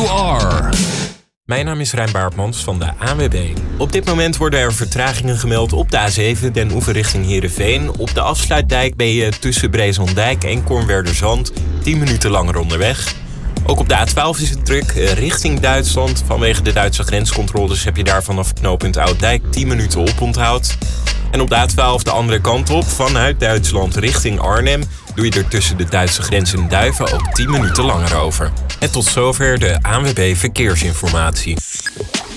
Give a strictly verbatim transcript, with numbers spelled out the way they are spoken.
you are. Mijn naam is Rijn Baartmans van de A N W B. Op dit moment worden er vertragingen gemeld op de A zeven Den Oever richting Heerenveen. Op de afsluitdijk ben je tussen Brezondijk en Kornwerderzand tien minuten langer onderweg. Ook op de A twaalf is het druk richting Duitsland. Vanwege de Duitse grenscontroles heb je daar vanaf knooppunt Ouddijk tien minuten oponthoud. En op de A twaalf de andere kant op, vanuit Duitsland richting Arnhem, doe je er tussen de Duitse grens en Duiven ook tien minuten langer over. En tot zover de A N W B Verkeersinformatie.